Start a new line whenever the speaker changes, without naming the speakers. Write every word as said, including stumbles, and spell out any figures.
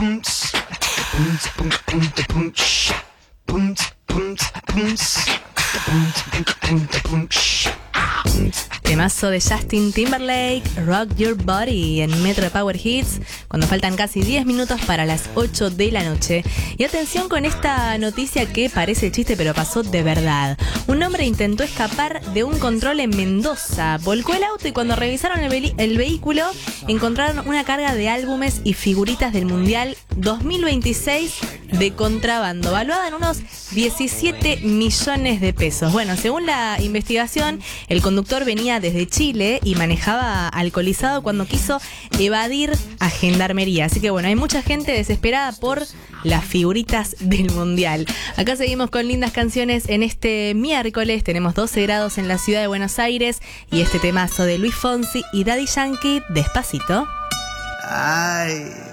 Temazo de Justin Timberlake, Rock Your Body en Metro Power Hits, cuando faltan casi diez minutos para las ocho de la noche. Y atención con esta noticia que parece chiste pero pasó de verdad. Un hombre intentó escapar de un control en Mendoza, volcó el auto y cuando revisaron el, ve- el vehículo encontraron una carga de álbumes y figuritas del Mundial dos mil veintiséis de contrabando, valuada en unos diecisiete millones de pesos. Bueno, según la investigación, el conductor venía desde Chile y manejaba alcoholizado cuando quiso evadir a Gendarmería. Así que bueno, hay mucha gente desesperada por las figuritas del Mundial. Acá seguimos con lindas canciones en este miércoles. Tenemos doce grados en la ciudad de Buenos Aires y este temazo de Luis Fonsi y Daddy Yankee, Despacito.
Ay.